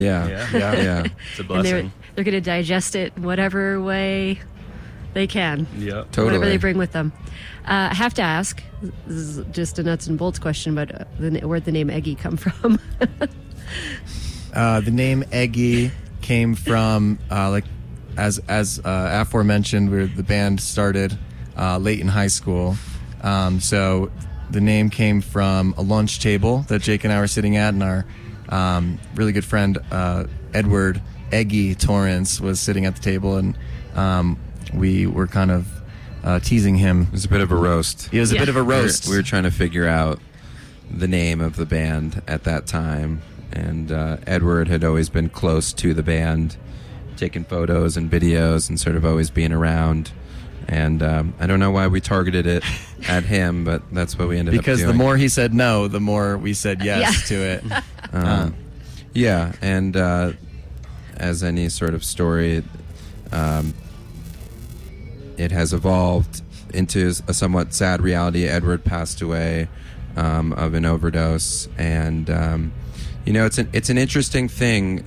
Yeah. It's a blessing. They're going to digest it whatever way they can. Yeah, totally. Whatever they bring with them. I have to ask, this is just a nuts and bolts question, but where'd the name Eggy come from? The name Eggy came from, as aforementioned, where the band started late in high school. So the name came from a lunch table that Jake and I were sitting at, and our really good friend Edward Eggy Torrance was sitting at the table, and we were kind of teasing him. It was a bit of a roast. It was a bit of a roast. We were trying to figure out the name of the band at that time, and Edward had always been close to the band, taking photos and videos and sort of always being around. And I don't know why we targeted it at him, but that's what we ended up doing. Because the more he said no, the more we said yes to it. Yeah, and as any sort of story, it has evolved into a somewhat sad reality. Edward passed away of an overdose, and it's an interesting thing.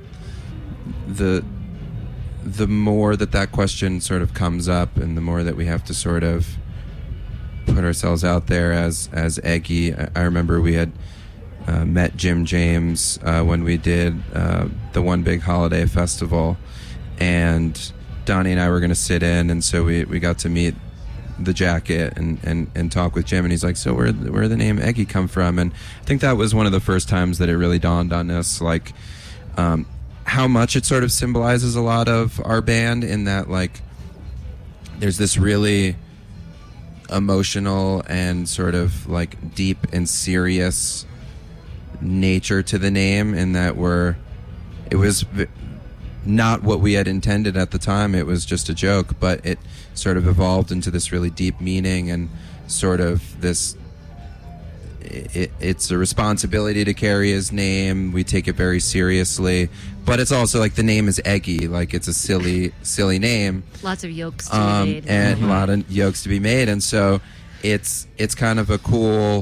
The more that question sort of comes up, and the more that we have to sort of put ourselves out there as Eggy. I remember we had met Jim James when we did the One Big Holiday Festival, and Donnie and I were going to sit in, and so we got to meet the Jacket and talk with Jim, and he's like, so where the name Eggy come from? And I think that was one of the first times that it really dawned on us, like, how much it sort of symbolizes a lot of our band, in that, like, there's this really emotional and sort of like deep and serious nature to the name, in that it was not what we had intended at the time. It was just a joke, but it sort of evolved into this really deep meaning, and sort of this it's a responsibility to carry his name. We take it very seriously, but it's also like the name is Eggy, like it's a silly name. Lots of yokes to be made. And a lot of yokes to be made, and so it's kind of a cool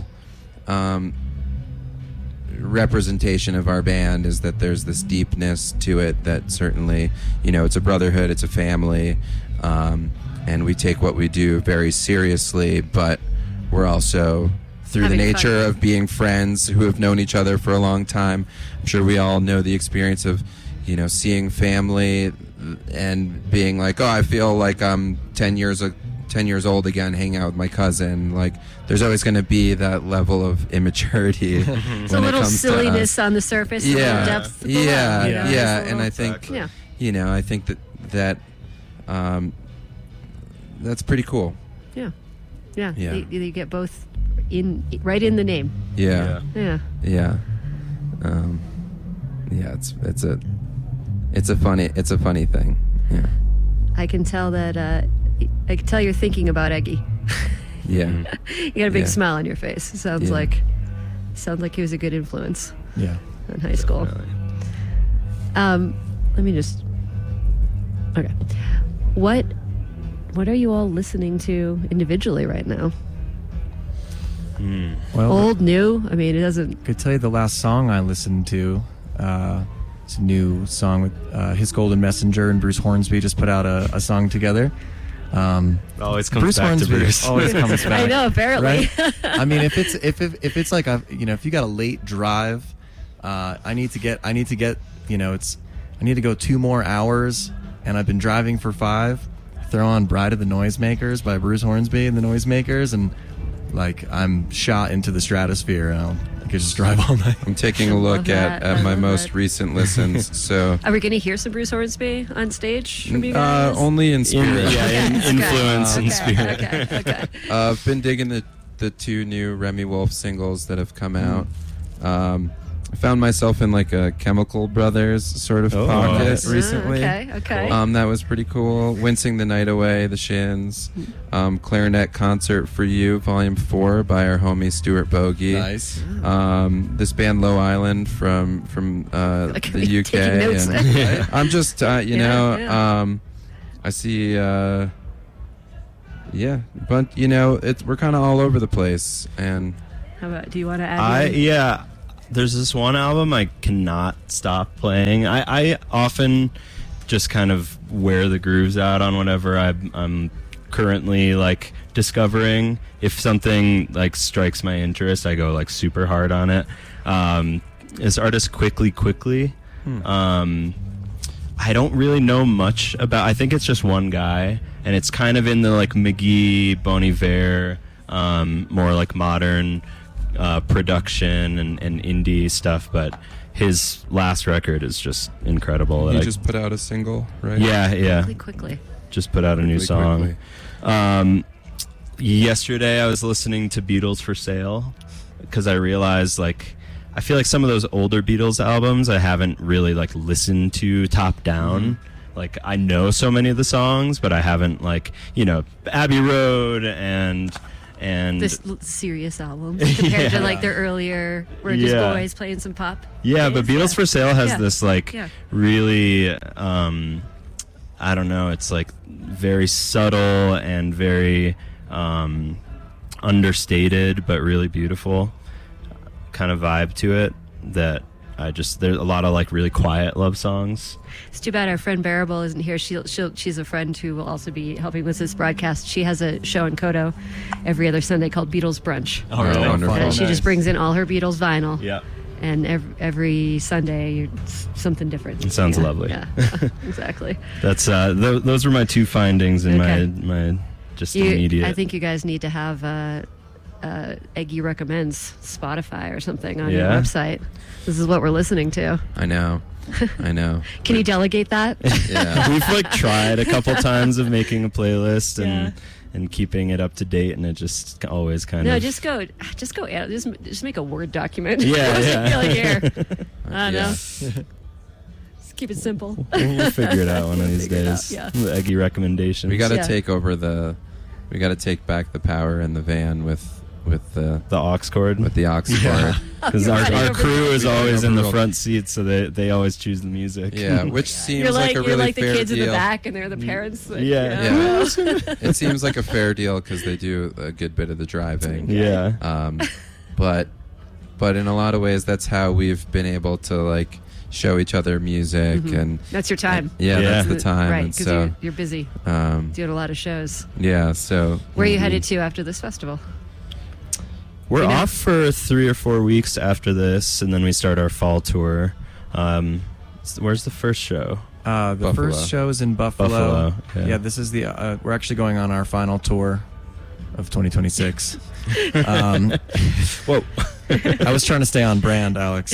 representation of our band, is that there's this deepness to it that certainly, it's a brotherhood, it's a family, and we take what we do very seriously, but we're also, through having the nature fun. of being friends who have known each other for a long time, I'm sure we all know the experience of, seeing family and being like, oh, I feel like I'm 10 years old again, hanging out with my cousin. Like, there's always going to be that level of immaturity. It's a little silliness on the surface, a little depth below. Yeah. And I think, I think that that's pretty cool. Yeah. You get both right in the name. Yeah. It's a funny thing. Yeah. I can tell that. I can tell you're thinking about Eggy. Yeah. You got a big smile on your face. Sounds like he was a good influence. Yeah. In high school. Let me just. Okay. What are you all listening to individually right now? Well, old, new? I mean, it doesn't... I could tell you the last song I listened to. It's a new song with His Golden Messenger and Bruce Hornsby just put out a song together. Always comes Bruce back Hornsby to Bruce. always comes back. I know, apparently. Right? I mean, if it's like if you got a late drive, I need to get I need to go 2 more hours, and I've been driving for 5. Throw on Bride of the Noisemakers by Bruce Hornsby and the Noisemakers, and like I'm shot into the stratosphere, and I could just drive all night. I'm taking a look at my most recent listens. So, are we going to hear some Bruce Hornsby on stage from you guys? Only in spirit. Influence in spirit. Okay. I've been digging the 2 new Remy Wolf singles that have come out. I found myself in like a Chemical Brothers sort of pocket recently. Okay. That was pretty cool. Wincing the Night Away, The Shins. Clarinet Concert for You, Volume 4 by our homie Stuart Bogey. Nice. This band Low Island from the UK. Taking notes. And I'm just, I see, but we're kind of all over the place. And how about? Do you want to add? There's this one album I cannot stop playing. I often just kind of wear the grooves out on whatever I'm currently like discovering. If something like strikes my interest, I go like super hard on it. This artist Quickly. I don't really know much about. I think it's just one guy, and it's kind of in the like McGee, Bon Iver, more like modern production and indie stuff. But his last record is just incredible. He just put out a single, right? Yeah. Quickly. Just put out a new song. Yesterday, I was listening to Beatles for Sale because I realized like. I feel like some of those older Beatles albums I haven't really like listened to top down. Like I know so many of the songs, but I haven't like, Abbey Road and this serious album compared to like their earlier We're Just Boys playing some pop. Yeah, but Beatles for Sale has this like really I don't know, it's like very subtle and very understated but really beautiful kind of vibe to it that there's a lot of like really quiet love songs. It's too bad our friend Bearable isn't here. She's a friend who will also be helping with this broadcast. She has a show in Kodo every other Sunday called Beatles Brunch. Oh, really? Wonderful. And she just brings in all her Beatles vinyl. Yeah. And every Sunday it's something different. It sounds lovely. Yeah, exactly. That's those were my two findings in my just immediate. I think you guys need to have Eggy Recommends Spotify or something on your website. This is what we're listening to. I know. Can you delegate that? Yeah. We've like tried a couple times of making a playlist and keeping it up to date, and it just always kind of just make a Word document. Yeah. Like here. I don't know. Just keep it simple. We'll figure it out one of these days. The Eggy recommendations. We got to take over we got to take back the power in the van with the aux cord. With the aux cord. Because our crew is always in the front seat, so they always choose the music. Yeah, which seems like a really you're like fair the kids deal. in the back, and they're the parents. Like, yeah. It seems like a fair deal because they do a good bit of the driving. Yeah. But in a lot of ways, that's how we've been able to like show each other music, and that's your time. That's the time. Right, and because so you're busy doing a lot of shows. Yeah. So where are you headed to after this festival? We're off for 3 or 4 weeks after this, and then we start our fall tour. Where's the first show? The first show is in Buffalo. Yeah, this is the. We're actually going on our final tour of 2026. Whoa! I was trying to stay on brand, Alex.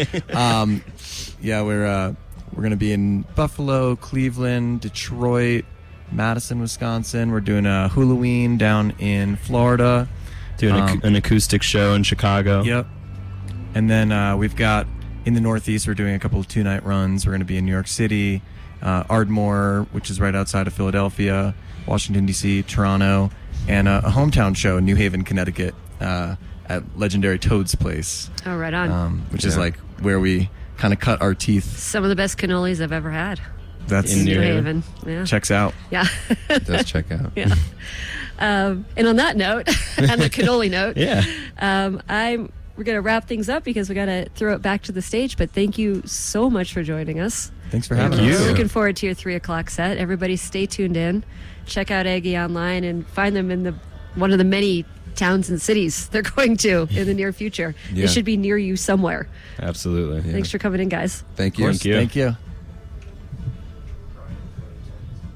We're going to be in Buffalo, Cleveland, Detroit, Madison, Wisconsin. We're doing a Halloween down in Florida. Doing an acoustic show in Chicago. Yep. And then we've got in the Northeast, we're doing a couple of 2-night runs. We're going to be in New York City, Ardmore, which is right outside of Philadelphia, Washington, D.C., Toronto, and a hometown show in New Haven, Connecticut, at legendary Toad's Place. Oh, right on. Which is like where we kind of cut our teeth. Some of the best cannolis I've ever had. That's in New Haven. Yeah. Checks out. Yeah. It does check out. Yeah. And on that note, on the cannoli note, we're going to wrap things up because we got to throw it back to the stage. But thank you so much for joining us. Thanks for having us. We're looking forward to your 3:00 set. Everybody stay tuned in. Check out Eggy online and find them in one of the many towns and cities they're going to in the near future. They should be near you somewhere. Absolutely. Thanks for coming in, guys. Thank you. Thank you. Thank you.